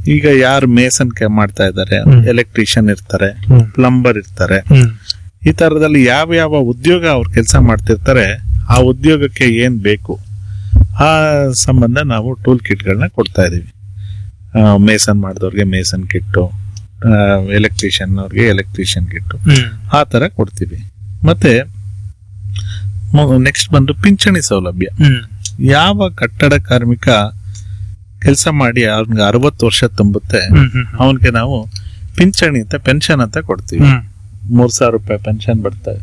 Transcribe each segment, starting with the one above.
ಈಗ ಯಾರು ಮೇಸನ್ ಮಾಡ್ತಾ ಇದ್ದಾರೆ, ಎಲೆಕ್ಟ್ರಿಷಿಯನ್ ಇರ್ತಾರೆ, ಪ್ಲಂಬರ್ ಇರ್ತಾರೆ, ಈ ತರದಲ್ಲಿ ಯಾವ ಯಾವ ಉದ್ಯೋಗ ಅವ್ರು ಕೆಲಸ ಮಾಡ್ತಿರ್ತಾರೆ ಆ ಉದ್ಯೋಗಕ್ಕೆ ಏನ್ ಬೇಕು ಆ ಸಂಬಂಧ ನಾವು ಟೂಲ್ ಕಿಟ್ಗಳನ್ನ ಕೊಡ್ತಾ ಇದೀವಿ. ಮೇಸನ್ ಮಾಡಿದವ್ರಿಗೆ ಮೇಸನ್ ಕಿಟ್ಟು, ಎಲೆಕ್ಟ್ರಿಷಿಯನ್ ಅವ್ರಿಗೆ ಎಲೆಕ್ಟ್ರಿಷಿಯನ್ ಕಿಟ್ಟು, ಆ ತರ ಕೊಡ್ತೀವಿ. ಮತ್ತೆ ನೆಕ್ಸ್ಟ್ ಬಂದು ಪಿಂಚಣಿ ಸೌಲಭ್ಯ. ಯಾವ ಕಟ್ಟಡ ಕಾರ್ಮಿಕ ಕೆಲಸ ಮಾಡಿ ಅವ್ನಿಗೆ 60 ವರ್ಷ ತುಂಬುತ್ತೆ, ಅವನ್ಗೆ ನಾವು ಪಿಂಚಣಿ ಅಂತ ಪೆನ್ಷನ್ ಅಂತ ಕೊಡ್ತೀವಿ. 3,000 ರೂಪಾಯಿ ಪೆನ್ಷನ್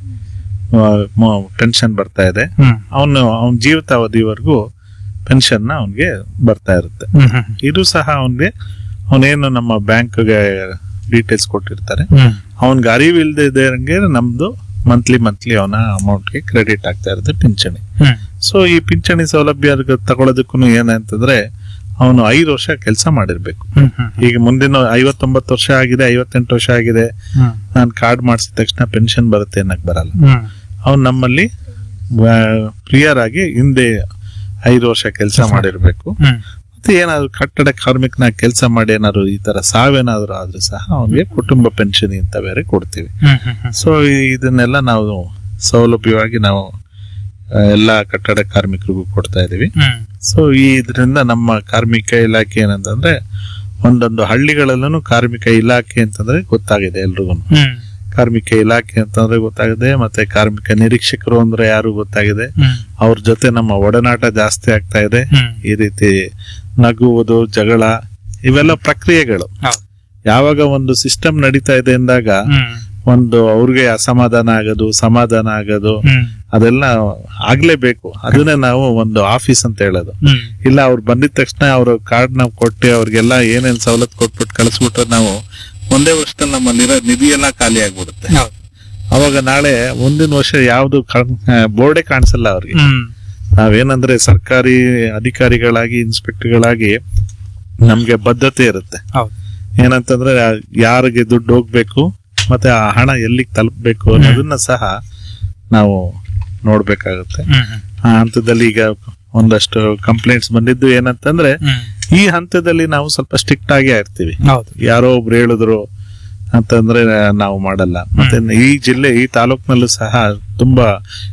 ಬರ್ತಾ ಇದೆ. ಅವನ ಜೀವಿತಾವಧಿವರೆಗೂ ಪೆನ್ಷನ್ ಅವನ್ಗೆ ಬರ್ತಾ ಇರುತ್ತೆ. ಇದು ಸಹ ಅವನೇನು ನಮ್ಮ ಬ್ಯಾಂಕ್ಗೆ ಡೀಟೇಲ್ಸ್ ಕೊಟ್ಟಿರ್ತಾರೆ, ಅವನ್ಗೆ ಅರಿವು ಇಲ್ದಿದ್ದಂಗೆ ನಮ್ದು ಮಂತ್ಲಿ ಅವನ ಅಮೌಂಟ್ಗೆ ಕ್ರೆಡಿಟ್ ಆಗ್ತಾ ಇರುತ್ತೆ ಪಿಂಚಣಿ. ಸೊ ಈ ಪಿಂಚಣಿ ಸೌಲಭ್ಯ ತಗೊಳ್ಳೋದಕ್ಕೂ ಏನಂತಂದ್ರೆ ಅವನು 5 ವರ್ಷ ಕೆಲಸ ಮಾಡಿರ್ಬೇಕು. ಈಗ ಮುಂದಿನ 59 ವರ್ಷ ಆಗಿದೆ, 58 ವರ್ಷ ಆಗಿದೆ, ನಾನು ಕಾರ್ಡ್ ಮಾಡಿಸಿದ ತಕ್ಷಣ ಪೆನ್ಷನ್ ಬರುತ್ತೆ ಅನ್ನಕ್ ಬರಲ್ಲ. ಅವ್ನು ನಮ್ಮಲ್ಲಿ ಪ್ರಿಯರ್ ಆಗಿ ಹಿಂದೆ 5 ವರ್ಷ ಕೆಲಸ ಮಾಡಿರ್ಬೇಕು. ಮತ್ತೆ ಏನಾದ್ರು ಕಟ್ಟಡ ಕಾರ್ಮಿಕನ ಕೆಲಸ ಮಾಡಿ ಏನಾದ್ರು ಈ ತರ ಸಾವೇನಾದ್ರು ಆದ್ರೂ ಸಹ ಅವನಿಗೆ ಕುಟುಂಬ ಪೆನ್ಷನ್ ಅಂತ ಬೇರೆ ಕೊಡ್ತೀವಿ. ಸೊ ಇದನ್ನೆಲ್ಲ ನಾವು ಸೌಲಭ್ಯವಾಗಿ ನಾವು ಎಲ್ಲಾ ಕಟ್ಟಡ ಕಾರ್ಮಿಕರಿಗೂ ಕೊಡ್ತಾ ಇದೀವಿ. ಸೊ ಇದರಿಂದ ನಮ್ಮ ಕಾರ್ಮಿಕ ಇಲಾಖೆ ಏನಂತಂದ್ರೆ ಒಂದೊಂದು ಹಳ್ಳಿಗಳಲ್ಲೂ ಕಾರ್ಮಿಕ ಇಲಾಖೆ ಅಂತಂದ್ರೆ ಗೊತ್ತಾಗಿದೆ ಎಲ್ರಿಗೂ. ಕಾರ್ಮಿಕ ಇಲಾಖೆ ಅಂತಂದ್ರೆ ಗೊತ್ತಾಗಿದೆ, ಮತ್ತೆ ಕಾರ್ಮಿಕ ನಿರೀಕ್ಷಕರು ಅಂದ್ರೆ ಯಾರು ಗೊತ್ತಾಗಿದೆ. ಅವ್ರ ಜೊತೆ ನಮ್ಮ ಒಡನಾಟ ಜಾಸ್ತಿ ಆಗ್ತಾ ಇದೆ. ಈ ರೀತಿ ನಗುವುದು, ಜಗಳ, ಇವೆಲ್ಲ ಪ್ರಕ್ರಿಯೆಗಳು. ಯಾವಾಗ ಒಂದು ಸಿಸ್ಟಮ್ ನಡೀತಾ ಇದೆ ಅಂದಾಗ ಒಂದು ಅವ್ರಿಗೆ ಅಸಮಾಧಾನ ಆಗೋದು, ಸಮಾಧಾನ ಆಗೋದು, ಅದೆಲ್ಲ ಆಗ್ಲೇಬೇಕು. ಅದನ್ನೇ ನಾವು ಒಂದು ಆಫೀಸ್ ಅಂತ ಹೇಳೋದು. ಇಲ್ಲ ಅವ್ರು ಬಂದಿದ ತಕ್ಷಣ ಅವ್ರ ಕಾರ್ಡ್ ನಾವು ಕೊಟ್ಟು ಅವ್ರಿಗೆಲ್ಲ ಏನೇನ್ ಸವಲತ್ತು ಕೊಟ್ಬಿಟ್ಟು ಕಳಿಸ್ಬಿಟ್ರೆ ನಾವು ಒಂದೇ ವರ್ಷದಲ್ಲಿ ನಮ್ಮ ನಿಧಿ ಎಲ್ಲ ಖಾಲಿ ಆಗ್ಬಿಡುತ್ತೆ. ಅವಾಗ ನಾಳೆ ಮುಂದಿನ ವರ್ಷ ಯಾವ್ದು ಬೋರ್ಡೇ ಕಾಣಿಸಲ್ಲ ಅವ್ರಿಗೆ. ನಾವೇನಂದ್ರೆ ಸರ್ಕಾರಿ ಅಧಿಕಾರಿಗಳಾಗಿ, ಇನ್ಸ್ಪೆಕ್ಟರ್ಗಳಾಗಿ ನಮ್ಗೆ ಬದ್ಧತೆ ಇರುತ್ತೆ. ಏನಂತಂದ್ರೆ ಯಾರಿಗೆ ದುಡ್ಡು ಹೋಗ್ಬೇಕು ಮತ್ತೆ ಆ ಹಣ ಎಲ್ಲಿಗೆ ತಲುಪಬೇಕು ಅನ್ನೋದನ್ನ ಸಹ ನಾವು ನೋಡ್ಬೇಕಾಗುತ್ತೆ. ಆ ಹಂತದಲ್ಲಿ ಈಗ ಒಂದಷ್ಟು ಕಂಪ್ಲೇಂಟ್ಸ್ ಬಂದಿದ್ದು ಏನಂತಂದ್ರೆ ಈ ಹಂತದಲ್ಲಿ ನಾವು ಸ್ವಲ್ಪ ಸ್ಟ್ರಿಕ್ಟ್ ಆಗೇ ಇರ್ತೀವಿ. ಯಾರೋ ಒಬ್ರು ಹೇಳಿದ್ರು ಅಂತಂದ್ರೆ ನಾವು ಮಾಡಲ್ಲ. ಮತ್ತೆ ಈ ತಾಲೂಕಿನಲ್ಲೂ ಸಹ ತುಂಬಾ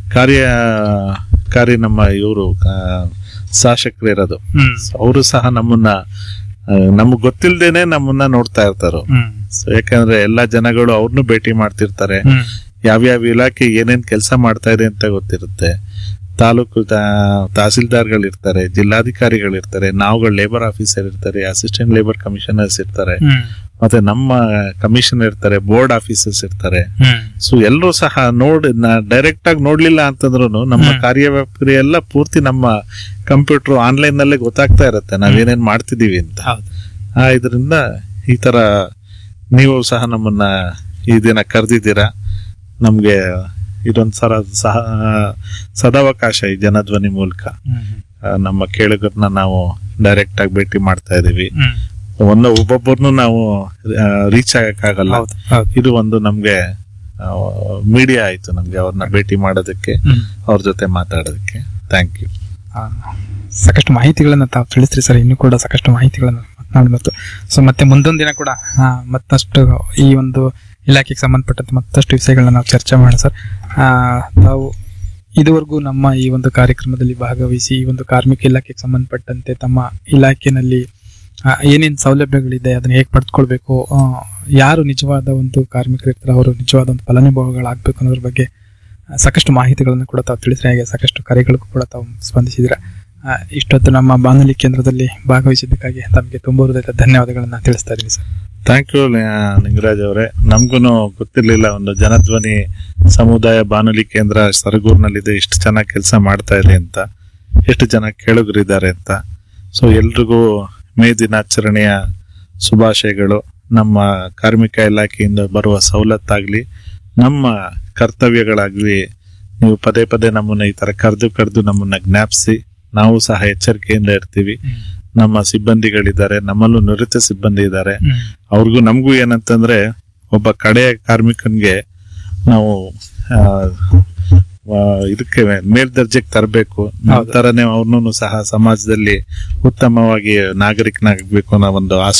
ಕಾರ್ಯಕಾರಿ ನಮ್ಮ ಇವರು ಶಾಸಕರು ಇರೋದು. ಅವರು ಸಹ ನಮಗ್ ಗೊತ್ತಿಲ್ದೇನೆ ನಮ್ಮನ್ನ ನೋಡ್ತಾ ಇರ್ತಾರ. ಯಾಕಂದ್ರೆ ಎಲ್ಲಾ ಜನಗಳು ಅವ್ರನ್ನು ಭೇಟಿ ಮಾಡ್ತಿರ್ತಾರೆ. ಯಾವ್ಯಾವ ಇಲಾಖೆ ಏನೇನ್ ಕೆಲಸ ಮಾಡ್ತಾ ಇದೆ ಅಂತ ಗೊತ್ತಿರುತ್ತೆ. ತಾಲೂಕು ತಹಸೀಲ್ದಾರ್ಗಳಿರ್ತಾರೆ, ಜಿಲ್ಲಾಧಿಕಾರಿಗಳಿರ್ತಾರೆ, ನಾವುಗಳು ಲೇಬರ್ ಆಫೀಸರ್ ಇರ್ತಾರೆ, ಅಸಿಸ್ಟೆಂಟ್ ಲೇಬರ್ ಕಮಿಷನರ್ಸ್ ಇರ್ತಾರೆ, ಮತ್ತೆ ನಮ್ಮ ಕಮಿಷನರ್ ಇರ್ತಾರೆ, ಬೋರ್ಡ್ ಆಫೀಸರ್ಸ್ ಇರ್ತಾರೆ. ಸೊ ಎಲ್ಲರೂ ಸಹ ಡೈರೆಕ್ಟ್ ಆಗಿ ನೋಡ್ಲಿಲ್ಲ ಅಂತಂದ್ರು ನಮ್ಮ ಕಾರ್ಯವ್ಯಾಪ್ತಿ ಎಲ್ಲ ಪೂರ್ತಿ ನಮ್ಮ ಕಂಪ್ಯೂಟರ್ ಆನ್ಲೈನ್ ನಲ್ಲೇ ಗೊತ್ತಾಗ್ತಾ ಇರುತ್ತೆ ನಾವೇನೇನ್ ಮಾಡ್ತಿದೀವಿ ಅಂತ. ಇದರಿಂದ ಈ ತರ ನೀವು ಸಹ ನಮ್ಮನ್ನ ಈ ದಿನ ಕರೆದಿದ್ದೀರಾ. ನಮ್ಗೆ ಇದೊಂದ್ ಸದಾವಕಾಶ ಈ ಜನಧ್ವನಿ ಮೂಲಕ ನಮ್ಮ ಕೇಳುಗರನ್ನ ನಾವು ಡೈರೆಕ್ಟ್ ಆಗಿ ಭೇಟಿ ಮಾಡ್ತಾ ಇದೀವಿ. ಒಬ್ಬೊಬ್ಬರನ್ನು ನಾವು ರೀಚ್ ಆಗಕ್ಕಾಗಲ್ಲ. ಇದು ಒಂದು ನಮ್ಗೆ ಮೀಡಿಯಾ ಆಯ್ತು ನಮ್ಗೆ ಅವ್ರನ್ನ ಭೇಟಿ ಮಾಡೋದಕ್ಕೆ, ಅವ್ರ ಜೊತೆ ಮಾತಾಡೋದಕ್ಕೆ. Thank you. ಸಾಕಷ್ಟು ಮಾಹಿತಿಗಳನ್ನ ತಾವು ತಿಳಿಸ್ರಿ ಸರ್. ಇನ್ನೂ ಕೂಡ ಸಾಕಷ್ಟು ಮಾಹಿತಿಗಳನ್ನ ಮಾತನಾಡಬಹುದು. ಸೊ ಮತ್ತೆ ಮುಂದೊಂದು ದಿನ ಕೂಡ ಮತ್ತಷ್ಟು ಈ ಒಂದು ಇಲಾಖೆಗೆ ಸಂಬಂಧಪಟ್ಟಂತೆ ಮತ್ತಷ್ಟು ವಿಷಯಗಳನ್ನ ನಾವು ಚರ್ಚೆ ಮಾಡೋಣ ಸರ್. ತಾವು ಇದುವರೆಗೂ ನಮ್ಮ ಈ ಒಂದು ಕಾರ್ಯಕ್ರಮದಲ್ಲಿ ಭಾಗವಹಿಸಿ ಈ ಒಂದು ಕಾರ್ಮಿಕ ಇಲಾಖೆಗೆ ಸಂಬಂಧಪಟ್ಟಂತೆ ತಮ್ಮ ಇಲಾಖೆನಲ್ಲಿ ಏನೇನು ಸೌಲಭ್ಯಗಳಿದೆ, ಅದನ್ನ ಹೇಗೆ ಪಡೆದುಕೊಳ್ಬೇಕು, ಯಾರು ನಿಜವಾದ ಒಂದು ಕಾರ್ಮಿಕರು ಇರ್ತಾರೆ ಅವರು ನಿಜವಾದ ಒಂದು ಫಲಾನುಭವಿಗಳಾಗಬೇಕು ಅನ್ನೋದ್ರ ಬಗ್ಗೆ ಸಾಕಷ್ಟು ಮಾಹಿತಿಗಳನ್ನು ಕೂಡ ತಾವು ತಿಳಿಸ್ರಿ. ಹಾಗೆ ಸಾಕಷ್ಟು ಕಾರ್ಯಗಳಿಗೂ ಕೂಡ ತಾವು ಸ್ಪಂದಿಸಿದಿರ. ಇಷ್ಟೊತ್ತು ನಮ್ಮ ಬಾನುಲಿ ಕೇಂದ್ರದಲ್ಲಿ ಭಾಗವಹಿಸಿದ್ದಕ್ಕಾಗಿ ತಮಗೆ ತುಂಬ ಹೃದಯದ ಧನ್ಯವಾದಗಳನ್ನ ತಿಳಿಸ್ತಾ ಇದೀನಿ ಸರ್. ಥ್ಯಾಂಕ್ ಯು ನಿಂಗರಾಜ್ ಅವರೇ. ನಮ್ಗೂ ಗೊತ್ತಿರ್ಲಿಲ್ಲ ಒಂದು ಜನಧ್ವನಿ ಸಮುದಾಯ ಬಾನುಲಿ ಕೇಂದ್ರ ಸರಗೂರಿನಲ್ಲಿದೆ, ಇಷ್ಟು ಚೆನ್ನಾಗಿ ಕೆಲಸ ಮಾಡ್ತಾ ಇದೆ ಅಂತ, ಎಷ್ಟು ಜನ ಕೇಳುಗರಿದ್ದಾರೆ ಅಂತ. ಸೊ ಎಲ್ರಿಗೂ ಮೇ ದಿನಾಚರಣೆಯ ಶುಭಾಶಯಗಳು. ನಮ್ಮ ಕಾರ್ಮಿಕ ಇಲಾಖೆಯಿಂದ ಬರುವ ಸವಲತ್ತಾಗ್ಲಿ, ನಮ್ಮ ಕರ್ತವ್ಯಗಳಾಗ್ಲಿ, ನೀವು ಪದೇ ಪದೇ ನಮ್ಮನ್ನ ಈ ತರ ಕರೆದು ನಮ್ಮನ್ನ ಜ್ಞಾಪಿಸಿ ನಾವು ಸಹ ಎಚ್ಚರಿಕೆಯಿಂದ ಇರ್ತೀವಿ. ನಮ್ಮ ಸಿಬ್ಬಂದಿಗಳಿದ್ದಾರೆ, ನಮ್ಮಲ್ಲೂ ನುರಿತ ಸಿಬ್ಬಂದಿ ಇದ್ದಾರೆ. ಅವ್ರಿಗೂ ನಮಗೂ ಏನಂತಂದ್ರೆ ಒಬ್ಬ ಕಡೆಯ ಕಾರ್ಮಿಕನ್ಗೆ ನಾವು ಇದಕ್ಕೆ ಮೇಲ್ದರ್ಜೆಗೆ ತರಬೇಕು, ತರನೇ ಅವ್ರನ್ನೂ ಸಹ ಸಮಾಜದಲ್ಲಿ ಉತ್ತಮವಾಗಿ ನಾಗರಿಕನಾಗಬೇಕು ಅನ್ನೋ ಒಂದು